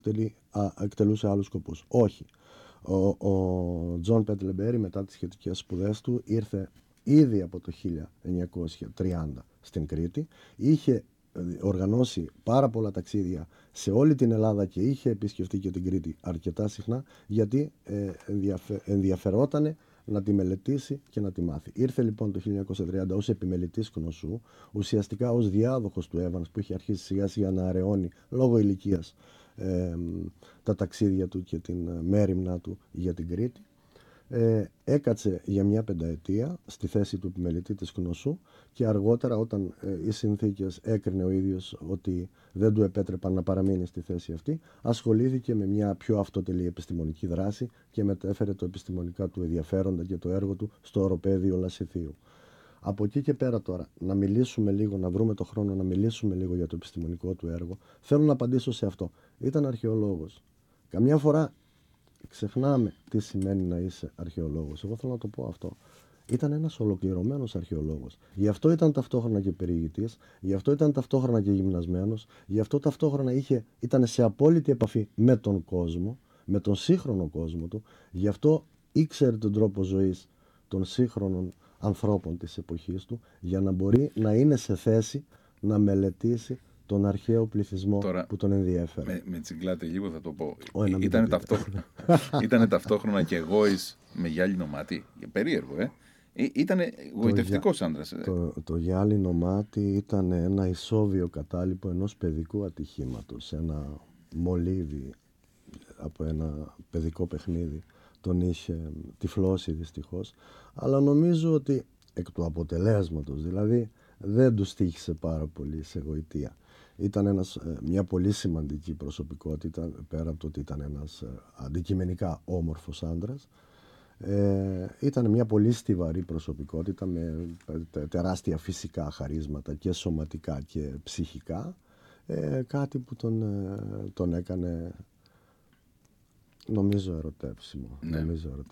εκτελούσε άλλους σκοπούς. Όχι. Ο Τζον Πέτλεμπερι μετά τις σχετικές σπουδές του ήρθε ήδη από το 1930 στην Κρήτη. Είχε οργανώσει πάρα πολλά ταξίδια σε όλη την Ελλάδα και είχε επισκεφτεί και την Κρήτη αρκετά συχνά, γιατί ενδιαφερότανε να τη μελετήσει και να τη μάθει. Ήρθε λοιπόν το 1930 ως επιμελητής Κνωσού, ουσιαστικά ως διάδοχος του Evans, που είχε αρχίσει σιγά σιγά να αραιώνει λόγω ηλικίας τα ταξίδια του και την μέριμνα του για την Κρήτη. Έκατσε για μια πενταετία στη θέση του επιμελητή της Κνωσού και αργότερα, όταν οι συνθήκες έκρινε ο ίδιος ότι δεν του επέτρεπαν να παραμείνει στη θέση αυτή, ασχολήθηκε με μια πιο αυτοτελή επιστημονική δράση και μετέφερε το επιστημονικά του ενδιαφέροντα και το έργο του στο οροπέδιο Λασιθίου. Από εκεί και πέρα τώρα, να μιλήσουμε λίγο, να βρούμε το χρόνο να μιλήσουμε λίγο για το επιστημονικό του έργο. Θέλω να απαντήσω σε αυτό. Ήταν αρχαιολόγος. Καμιά φορά ξεχνάμε τι σημαίνει να είσαι αρχαιολόγος. Εγώ θέλω να το πω αυτό. Ήταν ένας ολοκληρωμένος αρχαιολόγος. Γι' αυτό ήταν ταυτόχρονα και περιηγητής, γι' αυτό ήταν ταυτόχρονα και γυμνασμένος, γι' αυτό ταυτόχρονα ήταν σε απόλυτη επαφή με τον κόσμο, με τον σύγχρονο κόσμο του, γι' αυτό ήξερε τον τρόπο ζωής των σύγχρονων ανθρώπων της εποχής του, για να μπορεί να είναι σε θέση να μελετήσει τον αρχαίο πληθυσμό τώρα, που τον ενδιέφερε. Με τσιγκλάτε λίγο, θα το πω. Ήτανε ταυτόχρονα και εγώης με γυάλινο μάτι. Περίεργο, Ήτανε γοητευτικός άντρας. Το γυάλινο μάτι ήταν ένα ισόβιο κατάλοιπο ενός παιδικού ατυχήματος. Ένα μολύβι από ένα παιδικό παιχνίδι τον είχε τυφλώσει δυστυχώς. Αλλά νομίζω ότι εκ του αποτελέσματος, δηλαδή, δεν του στοίχησε πάρα πολύ σε γοητεία. Ήταν μια πολύ σημαντική προσωπικότητα, πέρα από το ότι ήταν ένας αντικειμενικά όμορφος άντρας. Ήταν μια πολύ στιβαρή προσωπικότητα με τεράστια φυσικά χαρίσματα και σωματικά και ψυχικά, κάτι που τον έκανε, νομίζω, ερωτεύσιμο. Ναι.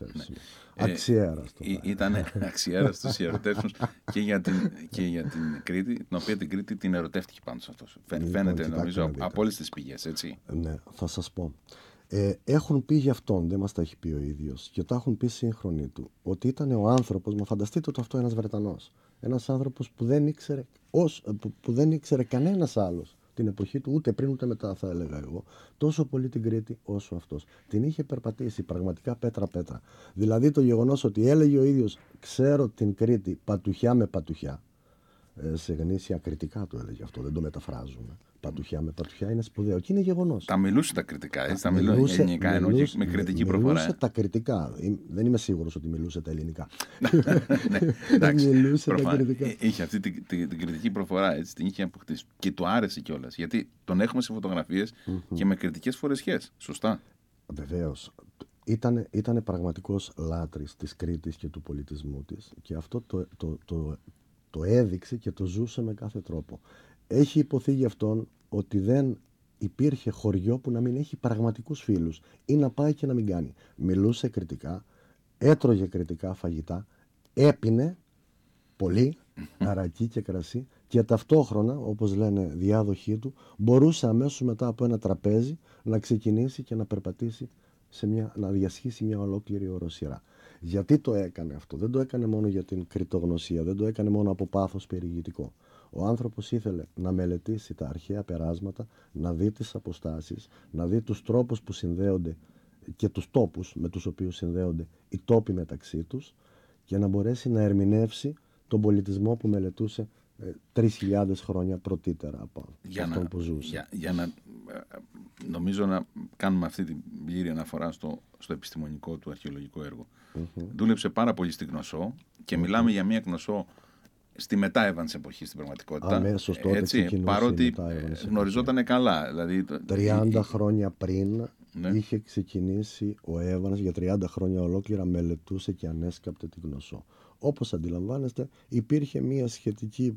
Αξιέραστο. Ήταν αξιέραστος ή ερωτεύσιμος και για την Κρήτη, την οποία την Κρήτη την ερωτεύτηκε πάνω σε αυτό. Φαίνεται, νομίζω, από όλες τις πηγές, έτσι. Ναι, θα σας πω. Έχουν πει για αυτόν, δεν μας τα έχει πει ο ίδιος, και τα έχουν πει σύγχρονοι του, ότι ήταν ο άνθρωπος, μα φανταστείτε το αυτό, ένας Βρετανός. Ένας άνθρωπος που δεν ήξερε κανένας άλλος την εποχή του, ούτε πριν ούτε μετά, θα έλεγα εγώ, τόσο πολύ την Κρήτη όσο αυτός. Την είχε περπατήσει πραγματικά πέτρα-πέτρα. Δηλαδή το γεγονός ότι έλεγε ο ίδιος, ξέρω την Κρήτη πατουχιά με πατουχιά, σε γνήσια κριτικά το έλεγε αυτό, δεν το μεταφράζουμε. Πατουχιά με πατουχιά είναι σπουδαίο και είναι γεγονός. Τα μιλούσε τα κριτικά, έτσι, τα μιλούσε ελληνικά, ενώ και με κριτική προφορά. Μιλούσε τα κριτικά. Δεν είμαι σίγουρος ότι μιλούσε τα ελληνικά. Μιλούσε τα κριτικά. Είχε αυτή την κριτική προφορά, έτσι, την είχε αποκτήσει. Και του άρεσε κιόλας, γιατί τον έχουμε σε φωτογραφίες και με κριτικές φορεσιές. Σωστά. Βεβαίως. Ήταν πραγματικός λάτρης της Κρήτης και του πολιτισμού της, και αυτό το έδειξε και το ζούσε με κάθε τρόπο. Έχει υποθεί γι' αυτόν ότι δεν υπήρχε χωριό που να μην έχει πραγματικούς φίλους ή να πάει και να μην κάνει. Μιλούσε κριτικά, έτρωγε κριτικά φαγητά, έπινε πολύ αρακί και κρασί, και ταυτόχρονα, όπως λένε διάδοχοί του, μπορούσε αμέσως μετά από ένα τραπέζι να ξεκινήσει και να περπατήσει να διασχίσει μια ολόκληρη οροσειρά. Γιατί το έκανε αυτό? Δεν το έκανε μόνο για την κριτογνωσία, δεν το έκανε μόνο από πάθος περιηγητικό. Ο άνθρωπος ήθελε να μελετήσει τα αρχαία περάσματα, να δει τις αποστάσεις, να δει τους τρόπους που συνδέονται και τους τόπους με τους οποίους συνδέονται οι τόποι μεταξύ τους, και να μπορέσει να ερμηνεύσει τον πολιτισμό που μελετούσε 3.000 χρόνια πρωτήτερα από αυτόν που ζούσε. Για να, νομίζω, να κάνουμε αυτή την πλήρη αναφορά στο επιστημονικό του αρχαιολογικό έργο. Δούλεψε πάρα πολύ στη Κνωσό και μιλάμε για μια Κνωσό στη μετά Evans εποχή στην πραγματικότητα. Αμέσως τότε, έτσι, παρότι γνωριζόταν καλά. Δηλαδή, 30 χρόνια πριν είχε ξεκινήσει ο Evans, για 30 χρόνια ολόκληρα μελετούσε και ανέσκαπτε την Κνωσό. Όπως αντιλαμβάνεστε, υπήρχε μια σχετική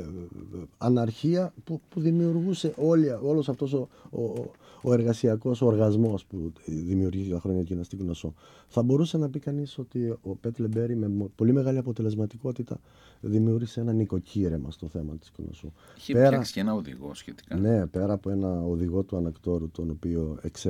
αναρχία που δημιουργούσε όλος αυτός ο εργασιακός οργασμός που δημιουργήθηκε τα χρόνια εκείνα στην Κνωσό. Θα μπορούσε να πει κανείς ότι ο Πέτλεμπερι με πολύ μεγάλη αποτελεσματικότητα δημιούργησε ένα νοικοκύρεμα στο θέμα της Κνωσού. Είχε φτιάξει και ένα οδηγό σχετικά. Ναι, πέρα από ένα οδηγό του ανακτόρου, τον οποίο